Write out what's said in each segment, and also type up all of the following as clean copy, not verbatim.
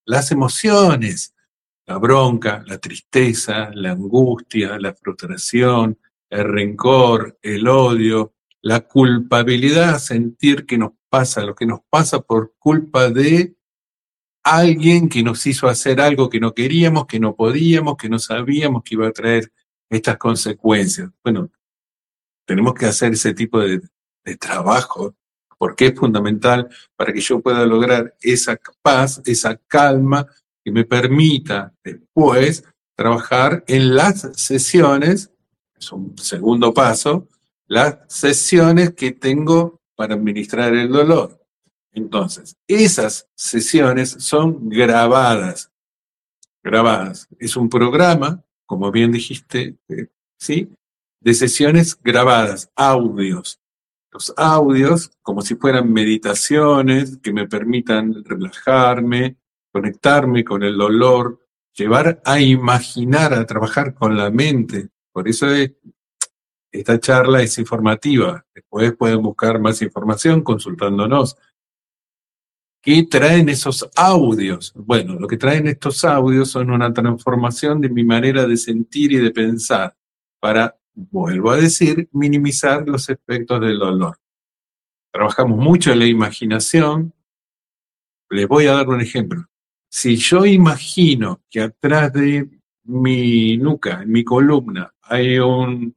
las emociones, la bronca, la tristeza, la angustia, la frustración, el rencor, el odio, la culpabilidad, sentir que nos pasa lo que nos pasa por culpa de alguien que nos hizo hacer algo que no queríamos, que no podíamos, que no sabíamos que iba a traer estas consecuencias. Bueno, tenemos que hacer ese tipo de trabajo porque es fundamental para que yo pueda lograr esa paz, esa calma que me permita después trabajar en las sesiones, es un segundo paso, las sesiones que tengo para administrar el dolor. Entonces, esas sesiones son grabadas. Es un programa, como bien dijiste, ¿sí? De sesiones grabadas, audios. Los audios, como si fueran meditaciones que me permitan relajarme, conectarme con el dolor, llevar a imaginar, a trabajar con la mente. Por eso esta charla es informativa. Después pueden buscar más información consultándonos. ¿Qué traen esos audios? Bueno, lo que traen estos audios son una transformación de mi manera de sentir y de pensar para, vuelvo a decir, minimizar los efectos del dolor. Trabajamos mucho en la imaginación. Les voy a dar un ejemplo. Si yo imagino que atrás de mi nuca, en mi columna, hay un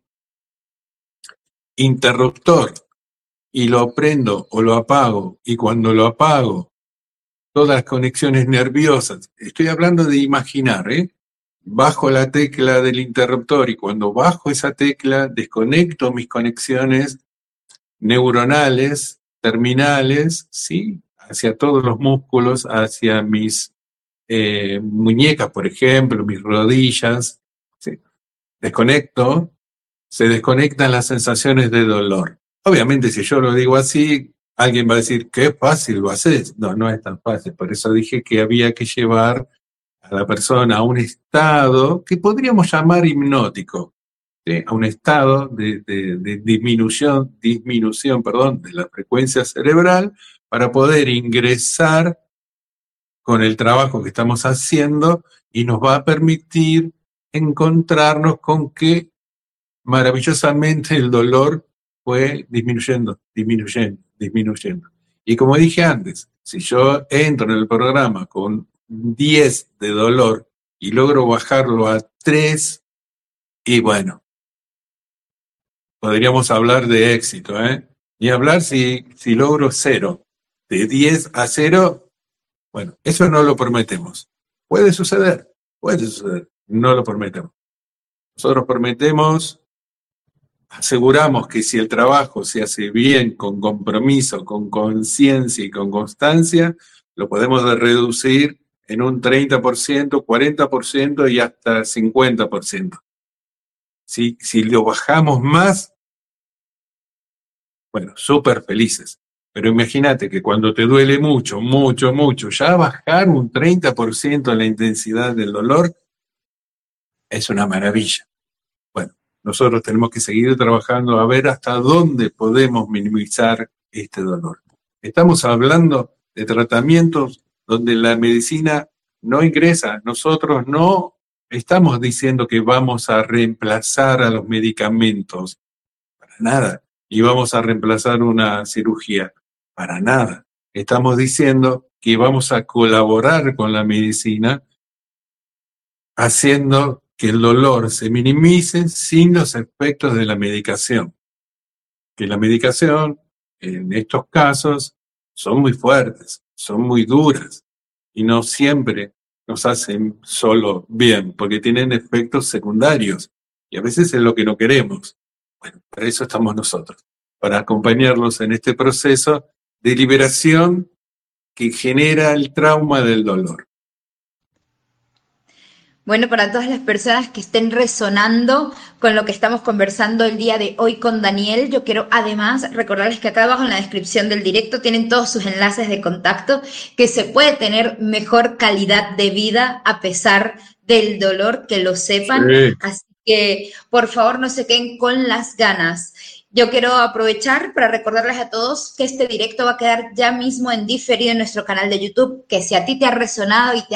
interruptor y lo prendo o lo apago, y cuando lo apago, todas las conexiones nerviosas, estoy hablando de imaginar, bajo la tecla del interruptor y cuando bajo esa tecla desconecto mis conexiones neuronales, terminales, ¿sí? Hacia todos los músculos, hacia mis muñecas, por ejemplo, mis rodillas, ¿sí? Desconecto, se desconectan las sensaciones de dolor. Obviamente, si yo lo digo así, alguien va a decir, qué fácil lo haces. No, no es tan fácil. Por eso dije que había que llevar a la persona a un estado que podríamos llamar hipnótico, ¿sí? A un estado de disminución, de la frecuencia cerebral para poder ingresar con el trabajo que estamos haciendo y nos va a permitir encontrarnos con que maravillosamente el dolor fue disminuyendo. Y como dije antes, si yo entro en el programa con 10 de dolor y logro bajarlo a 3, y bueno, podríamos hablar de éxito, ¿eh? Y hablar si logro 0. De 10 a 0, bueno, eso no lo prometemos. Puede suceder, no lo prometemos. Nosotros prometemos, aseguramos que si el trabajo se hace bien, con compromiso, con conciencia y con constancia, lo podemos reducir en un 30%, 40% y hasta 50%. Si lo bajamos más, bueno, súper felices. Pero imagínate que cuando te duele mucho, ya bajar un 30% la intensidad del dolor es una maravilla. Bueno, nosotros tenemos que seguir trabajando a ver hasta dónde podemos minimizar este dolor. Estamos hablando de tratamientos donde la medicina no ingresa. Nosotros no estamos diciendo que vamos a reemplazar a los medicamentos, para nada, y vamos a reemplazar una cirugía, para nada. Estamos diciendo que vamos a colaborar con la medicina haciendo que el dolor se minimice sin los efectos de la medicación. Que la medicación, en estos casos, son muy fuertes, son muy duras y no siempre nos hacen solo bien, porque tienen efectos secundarios y a veces es lo que no queremos. Bueno, para eso estamos nosotros, para acompañarlos en este proceso de liberación que genera el trauma del dolor. Bueno, para todas las personas que estén resonando con lo que estamos conversando el día de hoy con Daniel, yo quiero además recordarles que acá abajo en la descripción del directo tienen todos sus enlaces de contacto, que se puede tener mejor calidad de vida a pesar del dolor, que lo sepan. Sí. Así que por favor no se queden con las ganas. Yo quiero aprovechar para recordarles a todos que este directo va a quedar ya mismo en diferido en nuestro canal de YouTube, que si a ti te ha resonado y te